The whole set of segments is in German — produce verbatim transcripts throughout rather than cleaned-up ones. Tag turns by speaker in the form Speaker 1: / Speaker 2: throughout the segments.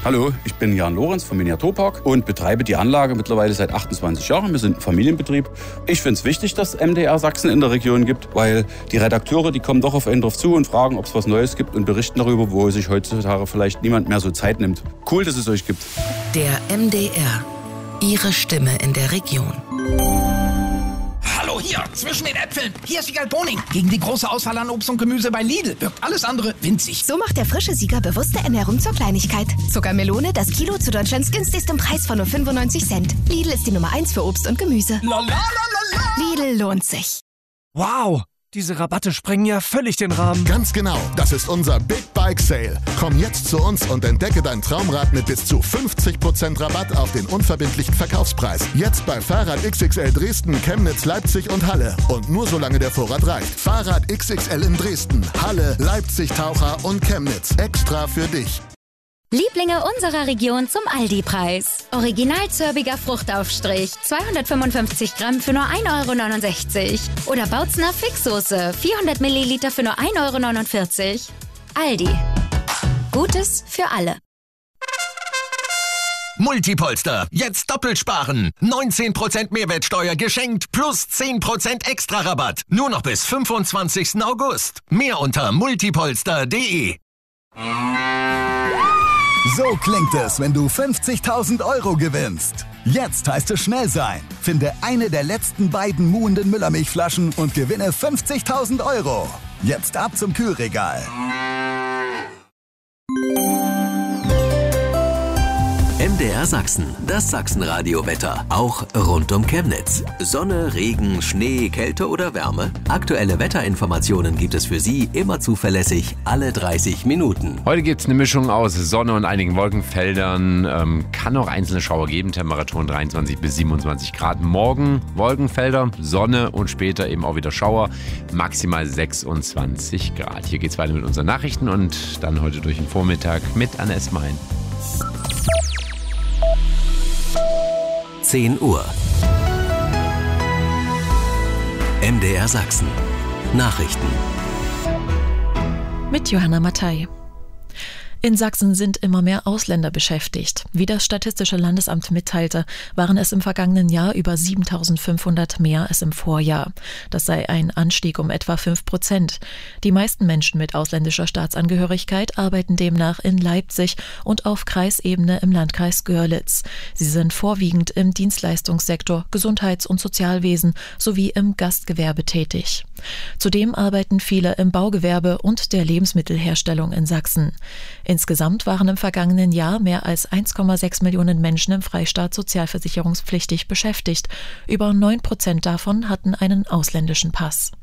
Speaker 1: Hallo, ich bin Jan Lorenz vom Miniaturpark und betreibe die Anlage mittlerweile seit achtundzwanzig Jahren. Wir sind ein Familienbetrieb. Ich finde es wichtig, dass es M D R Sachsen in der Region gibt, weil die Redakteure, die kommen doch auf einen drauf zu und fragen, ob es was Neues gibt und berichten darüber, wo sich heutzutage vielleicht niemand mehr so Zeit nimmt. Cool, dass es euch gibt.
Speaker 2: Der M D R. Ihre Stimme in der Region.
Speaker 3: Hallo hier, zwischen den Äpfeln. Hier ist Sieger Boning. Gegen die große Auswahl an Obst und Gemüse bei Lidl wirkt alles andere winzig.
Speaker 4: So macht der frische Sieger bewusste Ernährung zur Kleinigkeit. Zuckermelone, das Kilo zu Deutschlands günstigstem Preis von nur fünfundneunzig Cent. Lidl ist die Nummer eins für Obst und Gemüse.
Speaker 3: La, la, la, la, la.
Speaker 4: Lidl lohnt sich.
Speaker 5: Wow, diese Rabatte sprengen ja völlig den Rahmen.
Speaker 6: Ganz genau, das ist unser Big Bike Sale. Komm jetzt zu uns und entdecke dein Traumrad mit bis zu fünfzig Prozent Rabatt auf den unverbindlichen Verkaufspreis. Jetzt bei Fahrrad X X L Dresden, Chemnitz, Leipzig und Halle. Und nur solange der Vorrat reicht. Fahrrad X X L in Dresden, Halle, Leipzig, Taucher und Chemnitz. Extra für dich.
Speaker 7: Lieblinge unserer Region zum Aldi-Preis. Original zörbiger Fruchtaufstrich, zweihundertfünfundfünfzig Gramm für nur ein Euro neunundsechzig. Oder Bautzner Fixsoße, vierhundert Milliliter für nur ein Euro neunundvierzig. Aldi. Gutes für alle.
Speaker 8: Multipolster. Jetzt doppelt sparen. neunzehn Prozent Mehrwertsteuer geschenkt plus zehn Prozent extra Rabatt. Nur noch bis fünfundzwanzigsten August. Mehr unter multipolster punkt de.
Speaker 9: So klingt es, wenn du fünfzigtausend Euro gewinnst. Jetzt heißt es schnell sein. Finde eine der letzten beiden muhenden Müllermilchflaschen und gewinne fünfzigtausend Euro. Jetzt ab zum Kühlregal.
Speaker 10: M D R Sachsen, das Sachsenradio-Wetter. Auch rund um Chemnitz. Sonne, Regen, Schnee, Kälte oder Wärme? Aktuelle Wetterinformationen gibt es für Sie immer zuverlässig alle dreißig Minuten.
Speaker 11: Heute gibt es eine Mischung aus Sonne und einigen Wolkenfeldern. Ähm, kann auch einzelne Schauer geben. Temperaturen dreiundzwanzig bis siebenundzwanzig Grad. Morgen Wolkenfelder, Sonne und später eben auch wieder Schauer. Maximal sechsundzwanzig Grad. Hier geht es weiter mit unseren Nachrichten und dann heute durch den Vormittag mit Anne Esmein.
Speaker 10: zehn Uhr. M D R Sachsen. Nachrichten.
Speaker 12: Mit Johanna Mattei. In Sachsen sind immer mehr Ausländer beschäftigt. Wie das Statistische Landesamt mitteilte, waren es im vergangenen Jahr über siebentausendfünfhundert mehr als im Vorjahr. Das sei ein Anstieg um etwa fünf Prozent. Die meisten Menschen mit ausländischer Staatsangehörigkeit arbeiten demnach in Leipzig und auf Kreisebene im Landkreis Görlitz. Sie sind vorwiegend im Dienstleistungssektor, Gesundheits- und Sozialwesen sowie im Gastgewerbe tätig. Zudem arbeiten viele im Baugewerbe und der Lebensmittelherstellung in Sachsen. Insgesamt waren im vergangenen Jahr mehr als eins Komma sechs Millionen Menschen im Freistaat sozialversicherungspflichtig beschäftigt. Über neun Prozent davon hatten einen ausländischen Pass.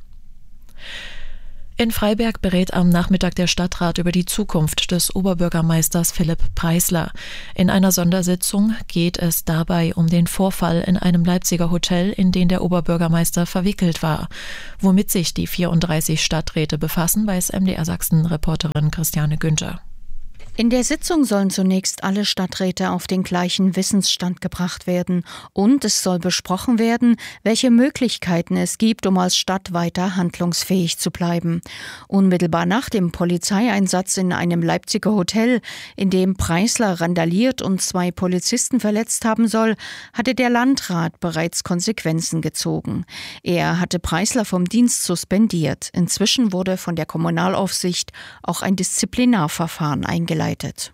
Speaker 12: In Freiberg berät am Nachmittag der Stadtrat über die Zukunft des Oberbürgermeisters Philipp Preisler. In einer Sondersitzung geht es dabei um den Vorfall in einem Leipziger Hotel, in den der Oberbürgermeister verwickelt war. Womit sich die vierunddreißig Stadträte befassen, weiß M D R Sachsen-Reporterin Christiane Günther.
Speaker 13: In der Sitzung sollen zunächst alle Stadträte auf den gleichen Wissensstand gebracht werden und es soll besprochen werden, welche Möglichkeiten es gibt, um als Stadt weiter handlungsfähig zu bleiben. Unmittelbar nach dem Polizeieinsatz in einem Leipziger Hotel, in dem Preisler randaliert und zwei Polizisten verletzt haben soll, hatte der Landrat bereits Konsequenzen gezogen. Er hatte Preisler vom Dienst suspendiert. Inzwischen wurde von der Kommunalaufsicht auch ein Disziplinarverfahren eingeleitet.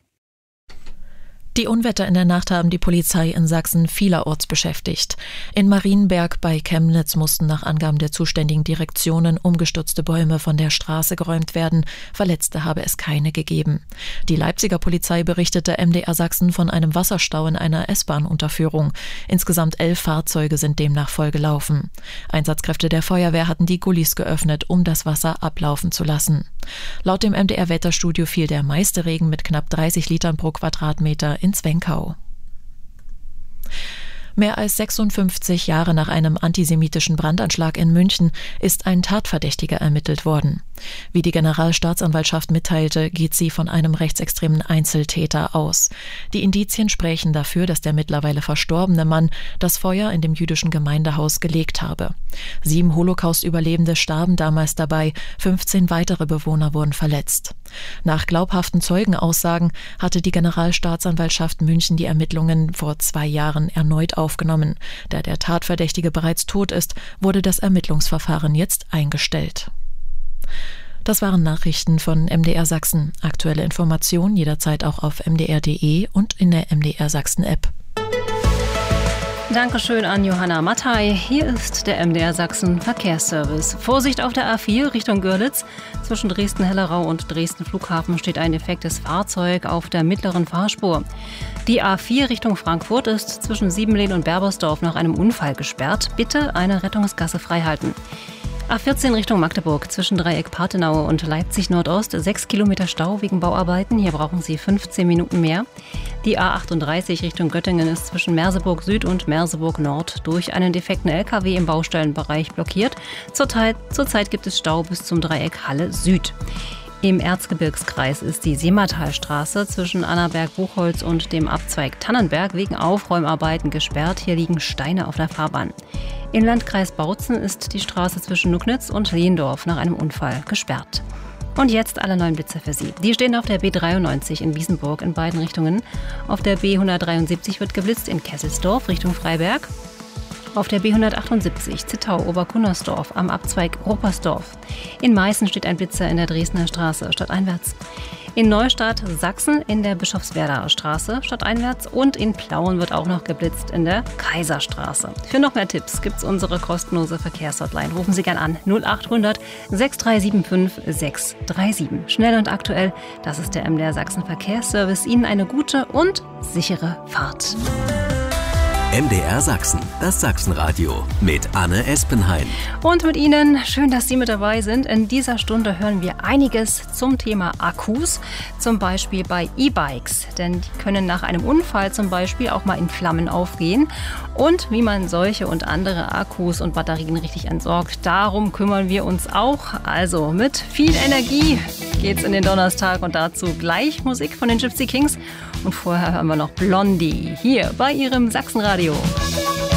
Speaker 12: Die Unwetter in der Nacht haben die Polizei in Sachsen vielerorts beschäftigt. In Marienberg bei Chemnitz mussten nach Angaben der zuständigen Direktionen umgestürzte Bäume von der Straße geräumt werden. Verletzte habe es keine gegeben. Die Leipziger Polizei berichtete M D R Sachsen von einem Wasserstau in einer S-Bahn-Unterführung. Insgesamt elf Fahrzeuge sind demnach vollgelaufen. Einsatzkräfte der Feuerwehr hatten die Gullis geöffnet, um das Wasser ablaufen zu lassen. Laut dem M D R-Wetterstudio fiel der meiste Regen mit knapp dreißig Litern pro Quadratmeter in Zwenkau. Mehr als sechsundfünfzig Jahre nach einem antisemitischen Brandanschlag in München ist ein Tatverdächtiger ermittelt worden. Wie die Generalstaatsanwaltschaft mitteilte, geht sie von einem rechtsextremen Einzeltäter aus. Die Indizien sprechen dafür, dass der mittlerweile verstorbene Mann das Feuer in dem jüdischen Gemeindehaus gelegt habe. Sieben Holocaust-Überlebende starben damals dabei, fünfzehn weitere Bewohner wurden verletzt. Nach glaubhaften Zeugenaussagen hatte die Generalstaatsanwaltschaft München die Ermittlungen vor zwei Jahren erneut aufgenommen. Da der Tatverdächtige bereits tot ist, wurde das Ermittlungsverfahren jetzt eingestellt. Das waren Nachrichten von M D R Sachsen. Aktuelle Informationen jederzeit auch auf m d r punkt d e und in der M D R Sachsen App.
Speaker 14: Dankeschön an Johanna Mattei. Hier ist der M D R Sachsen Verkehrsservice. Vorsicht auf der A vier Richtung Görlitz. Zwischen Dresden-Hellerau und Dresden Flughafen steht ein defektes Fahrzeug auf der mittleren Fahrspur. Die A vier Richtung Frankfurt ist zwischen Siebenlehn und Berbersdorf nach einem Unfall gesperrt. Bitte eine Rettungsgasse freihalten. A vierzehn Richtung Magdeburg zwischen Dreieck Parthenaue und Leipzig Nordost, sechs Kilometer Stau wegen Bauarbeiten. Hier brauchen Sie fünfzehn Minuten mehr. Die A achtunddreißig Richtung Göttingen ist zwischen Merseburg Süd und Merseburg Nord durch einen defekten L K W im Baustellenbereich blockiert. Zurzeit, zurzeit gibt es Stau bis zum Dreieck Halle Süd. Im Erzgebirgskreis ist die Seematalstraße zwischen Annaberg-Buchholz und dem Abzweig Tannenberg wegen Aufräumarbeiten gesperrt. Hier liegen Steine auf der Fahrbahn. Im Landkreis Bautzen ist die Straße zwischen Nucknitz und Lehndorf nach einem Unfall gesperrt. Und jetzt alle neuen Blitze für Sie. Die stehen auf der B dreiundneunzig in Wiesenburg in beiden Richtungen. Auf der B hundertdreiundsiebzig wird geblitzt in Kesselsdorf Richtung Freiberg. Auf der B hundertachtundsiebzig Zittau-Oberkunnersdorf am Abzweig Ruppersdorf. In Meißen steht ein Blitzer in der Dresdner Straße stadteinwärts. In Neustadt Sachsen in der Bischofswerdaer Straße stadteinwärts und in Plauen wird auch noch geblitzt in der Kaiserstraße. Für noch mehr Tipps gibt's unsere kostenlose Verkehrshotline. Rufen Sie gern an null achthundert sechs drei sieben fünf sechs drei sieben. Schnell und aktuell, das ist der M D R Sachsen Verkehrsservice. Ihnen eine gute und sichere Fahrt.
Speaker 10: M D R Sachsen, das Sachsenradio mit Anne Espenheim.
Speaker 14: Und mit Ihnen, schön, dass Sie mit dabei sind. In dieser Stunde hören wir einiges zum Thema Akkus, zum Beispiel bei E-Bikes. Denn die können nach einem Unfall zum Beispiel auch mal in Flammen aufgehen. Und wie man solche und andere Akkus und Batterien richtig entsorgt, darum kümmern wir uns auch. Also mit viel Energie geht's in den Donnerstag und dazu gleich Musik von den Gypsy Kings. Und vorher hören wir noch Blondie hier bei Ihrem Sachsenradio.